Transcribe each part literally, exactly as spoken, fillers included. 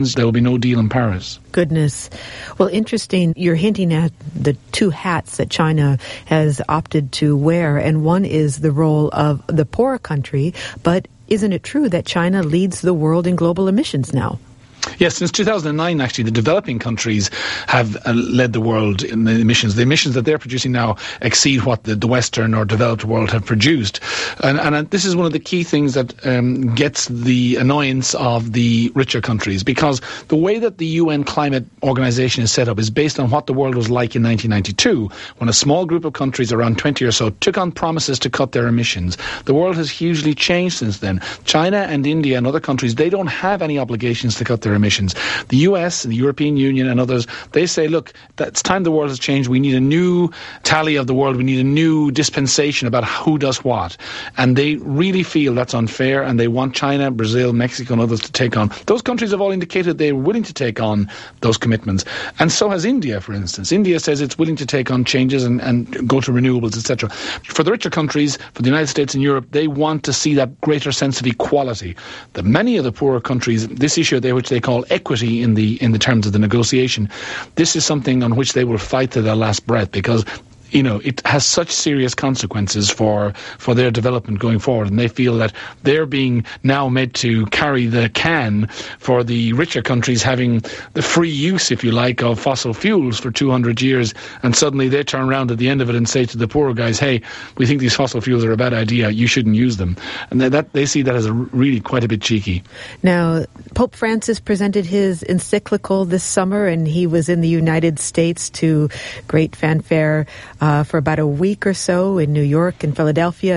there will be no deal in Paris. Goodness. Well, interesting. You're hinting at the two hats that China has opted to wear, and one is the role of the poor country, but isn't it true that China leads the world in global emissions now? Yes, since two thousand nine, actually, the developing countries have uh, led the world in the emissions. The emissions that they're producing now exceed what the, the Western or developed world have produced. And, and uh, this is one of the key things that um, gets the annoyance of the richer countries, because the way that the U N Climate Organization is set up is based on what the world was like in nineteen ninety-two, when a small group of countries, around twenty or so, took on promises to cut their emissions. The world has hugely changed since then. China and India and other countries, they don't have any obligations to cut their emissions. The U S, the European Union and others, they say, look, it's time the world has changed. We need a new tally of the world. We need a new dispensation about who does what. And they really feel that's unfair, and they want China, Brazil, Mexico and others to take on. Those countries have all indicated they're willing to take on those commitments. And so has India, for instance. India says it's willing to take on changes and, and go to renewables, et cetera. For the richer countries, for the United States and Europe, they want to see that greater sense of equality. The many of the poorer countries, this issue they, which they call equity in the in the terms of the negotiation, this is something on which they will fight to their last breath, because you know, it has such serious consequences for for their development going forward, and they feel that they're being now made to carry the can for the richer countries having the free use, if you like, of fossil fuels for two hundred years, and suddenly they turn around at the end of it and say to the poorer guys, hey, we think these fossil fuels are a bad idea, you shouldn't use them. And that they see that as a really quite a bit cheeky. Now, Pope Francis presented his encyclical this summer, and he was in the United States to great fanfare Uh, for about a week or so in New York and Philadelphia.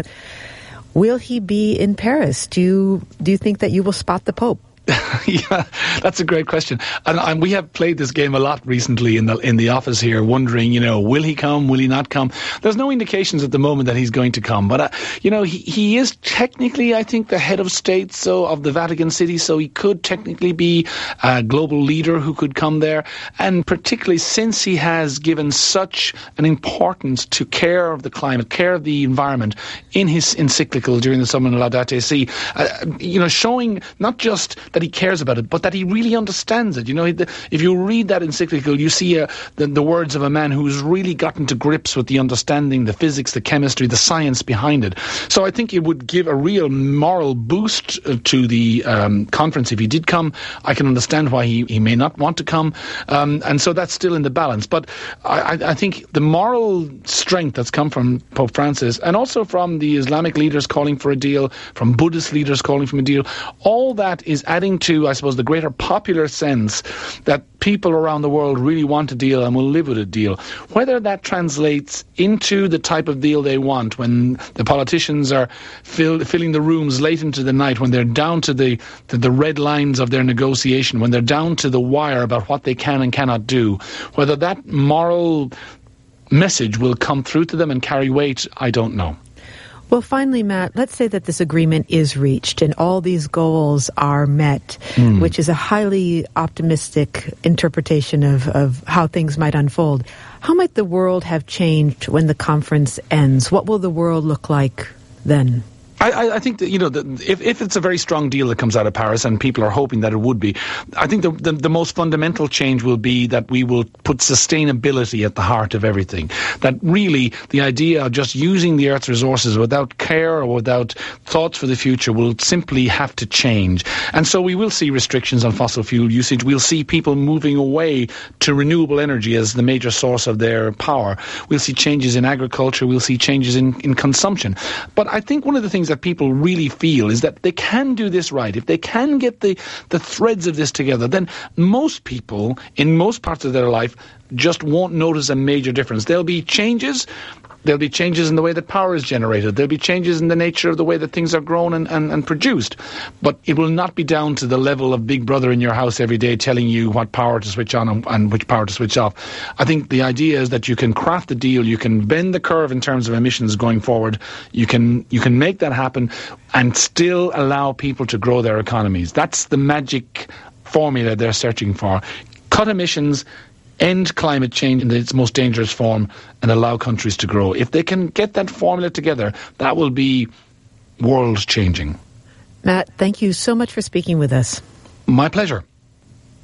Will he be in Paris? Do you do you think that you will spot the Pope? Yeah, that's a great question. And, and we have played this game a lot recently in the in the office here, wondering, you know, will he come, will he not come? There's no indications at the moment that he's going to come. But, uh, you know, he, he is technically, I think, the head of state so of the Vatican City, so he could technically be a global leader who could come there. And particularly since he has given such an importance to care of the climate, care of the environment in his encyclical during the summer in Laudate Si, uh, you know, showing not just that he cares about it, but that he really understands it. You know, if you read that encyclical, you see uh, the, the words of a man who's really gotten to grips with the understanding, the physics, the chemistry, the science behind it. So I think it would give a real moral boost to the um, conference if he did come. I can understand why he, he may not want to come. Um, and so that's still in the balance. But I, I think the moral strength that's come from Pope Francis, and also from the Islamic leaders calling for a deal, from Buddhist leaders calling for a deal, all that is adding to, I suppose, the greater popular sense that people around the world really want a deal and will live with a deal. Whether that translates into the type of deal they want, when the politicians are fill, filling the rooms late into the night, when they're down to the, to the red lines of their negotiation, when they're down to the wire about what they can and cannot do, whether that moral message will come through to them and carry weight, I don't know. Well, finally, Matt, let's say that this agreement is reached and all these goals are met, mm. which is a highly optimistic interpretation of, of how things might unfold. How might the world have changed when the conference ends? What will the world look like then? I, I think that, you know, the, if, if it's a very strong deal that comes out of Paris, and people are hoping that it would be, I think the, the, the most fundamental change will be that we will put sustainability at the heart of everything. That really the idea of just using the Earth's resources without care or without thoughts for the future will simply have to change. And so we will see restrictions on fossil fuel usage. We'll see people moving away to renewable energy as the major source of their power. We'll see changes in agriculture. We'll see changes in, in consumption. But I think one of the things that people really feel is that they can do this right. If they can get the, the threads of this together, then most people in most parts of their life just won't notice a major difference. There'll be changes. There'll be changes in the way that power is generated. There'll be changes in the nature of the way that things are grown and, and, and produced. But it will not be down to the level of Big Brother in your house every day telling you what power to switch on and, and which power to switch off. I think the idea is that you can craft a deal, you can bend the curve in terms of emissions going forward, you can you can make that happen and still allow people to grow their economies. That's the magic formula they're searching for. Cut emissions, end climate change in its most dangerous form, and allow countries to grow. If they can get that formula together, that will be world-changing. Matt, thank you so much for speaking with us. My pleasure.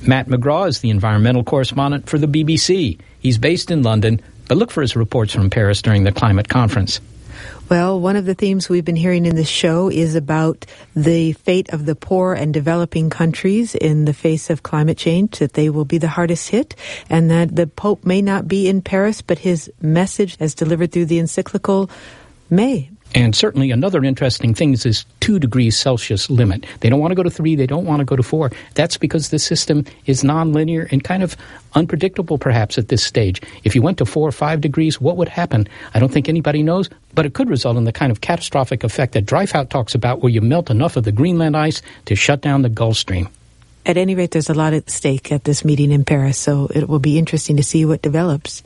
Matt McGraw is the environmental correspondent for the B B C. He's based in London, but look for his reports from Paris during the climate conference. Well, one of the themes we've been hearing in this show is about the fate of the poor and developing countries in the face of climate change, that they will be the hardest hit, and that the Pope may not be in Paris, but his message as delivered through the encyclical may. And certainly another interesting thing is this two degrees Celsius limit. They don't want to go to three. They don't want to go to four. That's because the system is nonlinear and kind of unpredictable, perhaps, at this stage. If you went to four or five degrees, what would happen? I don't think anybody knows, but it could result in the kind of catastrophic effect that Dreyfus talks about, where you melt enough of the Greenland ice to shut down the Gulf Stream. At any rate, there's a lot at stake at this meeting in Paris, so it will be interesting to see what develops.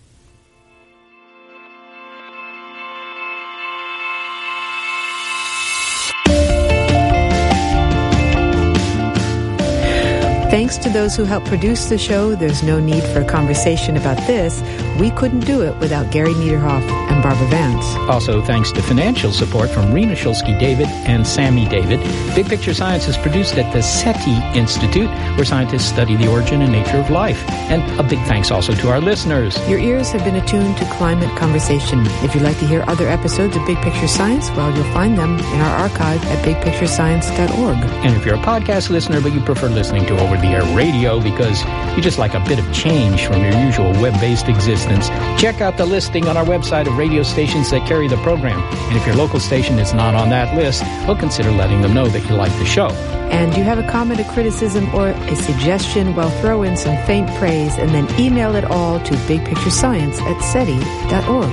Thanks to those who helped produce the show. There's no need for a conversation about this. We couldn't do it without Gary Niederhoff and Barbara Vance. Also, thanks to financial support from Rena Shulsky-David and Sammy David. Big Picture Science is produced at the SETI Institute, where scientists study the origin and nature of life. And a big thanks also to our listeners. Your ears have been attuned to climate conversation. If you'd like to hear other episodes of Big Picture Science, well, you'll find them in our archive at big picture science dot org. And if you're a podcast listener, but you prefer listening to over-the-air radio because you just like a bit of change from your usual web-based existence, check out the listing on our website of radio stations that carry the program. And if your local station is not on that list, well, consider letting them know that you like the show. And you have a comment, a criticism, or a suggestion, well, throw in some faint praise and then email it all to bigpicturescience at seti dot org.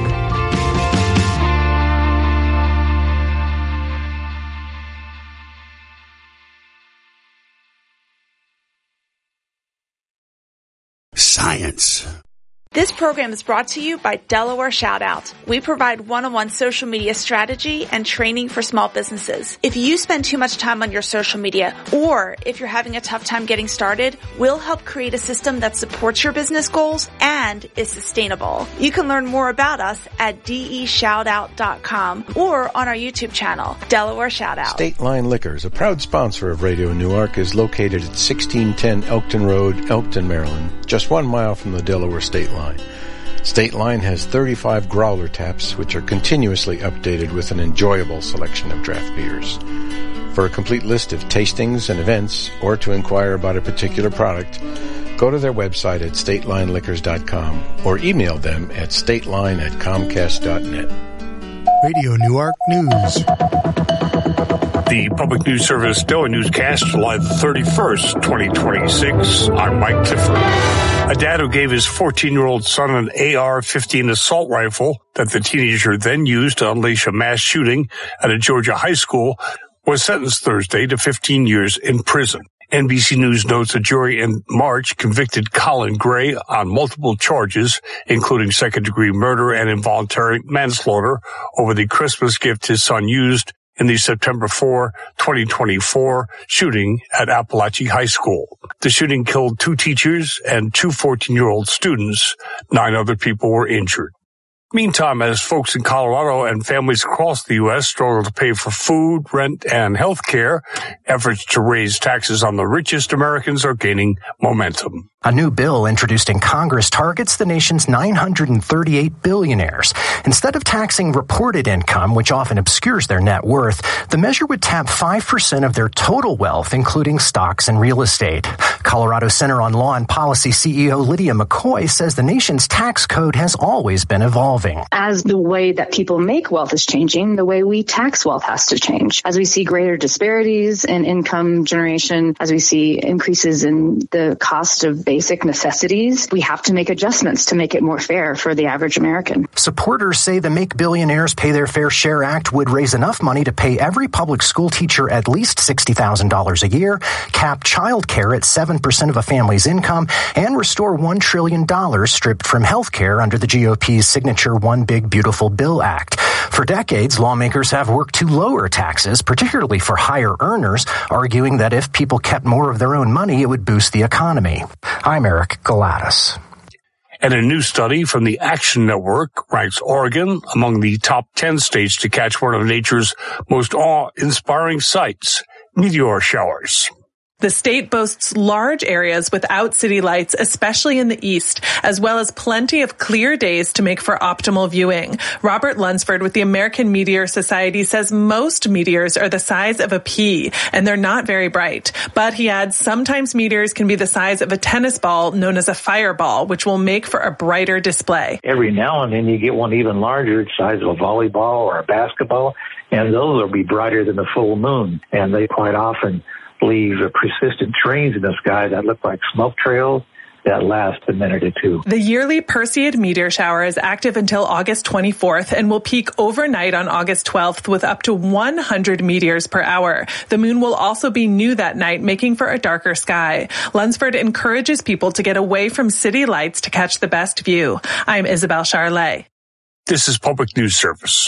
Science. This program is brought to you by Delaware Shoutout. We provide one-on-one social media strategy and training for small businesses. If you spend too much time on your social media, or if you're having a tough time getting started, we'll help create a system that supports your business goals and is sustainable. You can learn more about us at d e shoutout dot com or on our YouTube channel, Delaware Shoutout. State Line Liquors, a proud sponsor of Radio Newark, is located at sixteen ten Elkton Road, Elkton, Maryland, just one mile from the Delaware state line. State Line has thirty-five growler taps, which are continuously updated with an enjoyable selection of draft beers. For a complete list of tastings and events, or to inquire about a particular product, go to their website at state line liquors dot com or email them at stateline at comcast dot net. Radio Newark News. The Public News Service D O A Newscast, July the thirty-first, twenty twenty-six. I'm Mike Clifford. A dad who gave his fourteen-year-old son an A R fifteen assault rifle that the teenager then used to unleash a mass shooting at a Georgia high school was sentenced Thursday to fifteen years in prison. N B C News notes a jury in March convicted Colin Gray on multiple charges, including second-degree murder and involuntary manslaughter, over the Christmas gift his son used in the September fourth, twenty twenty-four shooting at Appalachia High School. The shooting killed two teachers and two fourteen-year-old students. Nine other people were injured. Meantime, as folks in Colorado and families across the U S struggle to pay for food, rent, and health care, efforts to raise taxes on the richest Americans are gaining momentum. A new bill introduced in Congress targets the nation's nine hundred thirty-eight billionaires. Instead of taxing reported income, which often obscures their net worth, the measure would tap five percent of their total wealth, including stocks and real estate. Colorado Center on Law and Policy C E O Lydia McCoy says the nation's tax code has always been evolving. As the way that people make wealth is changing, the way we tax wealth has to change. As we see greater disparities in income generation, as we see increases in the cost of basic necessities, we have to make adjustments to make it more fair for the average American. Supporters say the Make Billionaires Pay Their Fair Share Act would raise enough money to pay every public school teacher at least sixty thousand dollars a year, cap child care at seven percent of a family's income, and restore one trillion dollars stripped from health care under the G O P's signature One Big Beautiful Bill Act. For decades, lawmakers have worked to lower taxes, particularly for higher earners, arguing that if people kept more of their own money, it would boost the economy. I'm Eric Galatis. And a new study from the Action Network ranks Oregon among the top ten states to catch one of nature's most awe-inspiring sights, meteor showers. The state boasts large areas without city lights, especially in the east, as well as plenty of clear days to make for optimal viewing. Robert Lunsford with the American Meteor Society says most meteors are the size of a pea, and they're not very bright. But he adds sometimes meteors can be the size of a tennis ball known as a fireball, which will make for a brighter display. Every now and then you get one even larger, the size of a volleyball or a basketball, and those will be brighter than the full moon, and they quite often leave persistent trains in the sky that look like smoke trails that last a minute or two. The yearly Perseid meteor shower is active until August twenty-fourth and will peak overnight on August twelfth with up to one hundred meteors per hour. The moon will also be new that night, making for a darker sky. Lunsford encourages people to get away from city lights to catch the best view. I'm Isabel Charlet. This is Public News Service.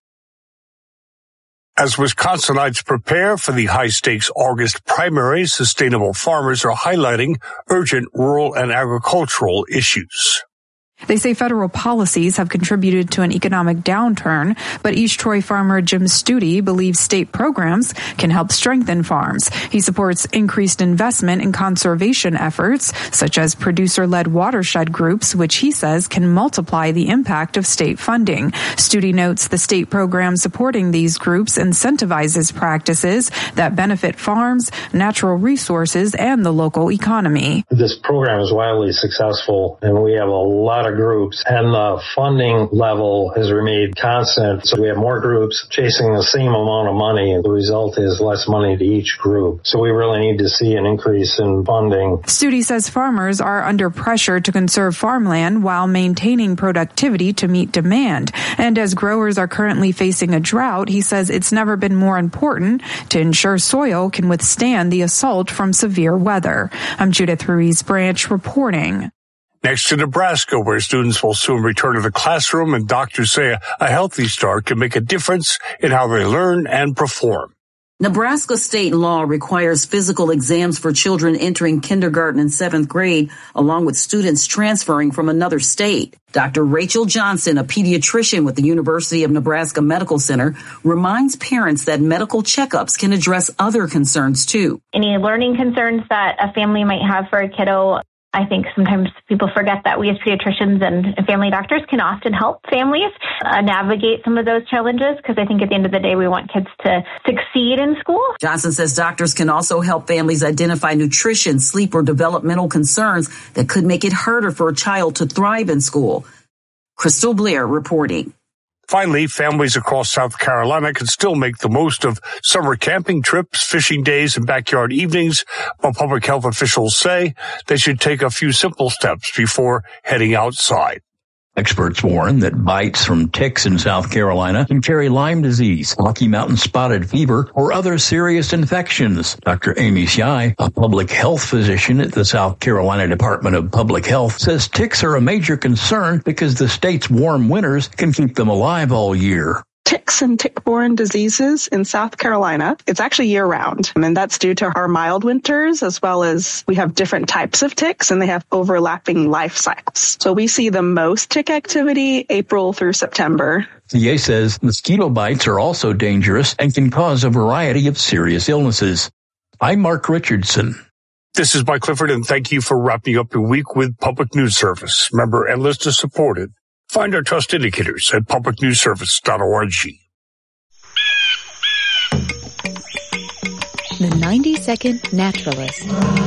As Wisconsinites prepare for the high-stakes August primaries, sustainable farmers are highlighting urgent rural and agricultural issues. They say federal policies have contributed to an economic downturn, but East Troy farmer Jim Studi believes state programs can help strengthen farms. He supports increased investment in conservation efforts, such as producer-led watershed groups, which he says can multiply the impact of state funding. Studi notes the state program supporting these groups incentivizes practices that benefit farms, natural resources, and the local economy. This program is wildly successful, and we have a lot of groups, and the funding level has remained constant. So we have more groups chasing the same amount of money, and the result is less money to each group. So we really need to see an increase in funding. Studi says farmers are under pressure to conserve farmland while maintaining productivity to meet demand. And as growers are currently facing a drought, he says it's never been more important to ensure soil can withstand the assault from severe weather. I'm Judith Ruiz Branch reporting. Next to Nebraska, where students will soon return to the classroom, and doctors say a healthy start can make a difference in how they learn and perform. Nebraska state law requires physical exams for children entering kindergarten and seventh grade, along with students transferring from another state. Doctor Rachel Johnson, a pediatrician with the University of Nebraska Medical Center, reminds parents that medical checkups can address other concerns, too. Any learning concerns that a family might have for a kiddo, I think sometimes people forget that we as pediatricians and family doctors can often help families uh, navigate some of those challenges, because I think at the end of the day, we want kids to succeed in school. Johnson says doctors can also help families identify nutrition, sleep, or developmental concerns that could make it harder for a child to thrive in school. Crystal Blair reporting. Finally, families across South Carolina can still make the most of summer camping trips, fishing days, and backyard evenings, while public health officials say they should take a few simple steps before heading outside. Experts warn that bites from ticks in South Carolina can carry Lyme disease, Rocky Mountain spotted fever, or other serious infections. Doctor Amy Shai, a public health physician at the South Carolina Department of Public Health, says ticks are a major concern because the state's warm winters can keep them alive all year. Ticks and tick-borne diseases in South Carolina, it's actually year-round, and that's due to our mild winters, as well as we have different types of ticks, and they have overlapping life cycles. So we see the most tick activity April through September. C A says mosquito bites are also dangerous and can cause a variety of serious illnesses. I'm Mark Richardson. This is Mike Clifford, and thank you for wrapping up your week with Public News Service. Member and listener supported. Find our trust indicators at public news service dot org. The ninety second Naturalist.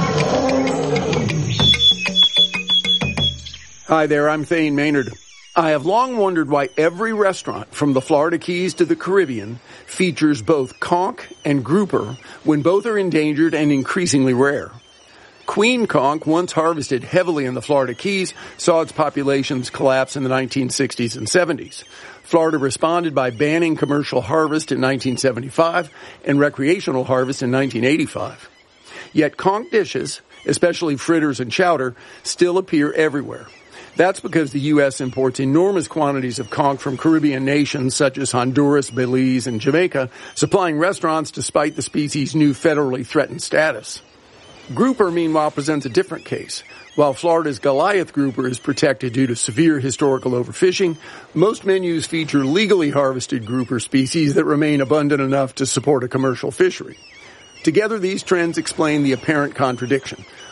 Hi there, I'm Thane Maynard. I have long wondered why every restaurant from the Florida Keys to the Caribbean features both conch and grouper when both are endangered and increasingly rare. Queen conch, once harvested heavily in the Florida Keys, saw its populations collapse in the nineteen sixties and seventies. Florida responded by banning commercial harvest in nineteen seventy-five and recreational harvest in nineteen eighty-five. Yet conch dishes, especially fritters and chowder, still appear everywhere. That's because the U S imports enormous quantities of conch from Caribbean nations such as Honduras, Belize, and Jamaica, supplying restaurants despite the species' new federally threatened status. Grouper, meanwhile, presents a different case. While Florida's Goliath grouper is protected due to severe historical overfishing, most menus feature legally harvested grouper species that remain abundant enough to support a commercial fishery. Together, these trends explain the apparent contradiction.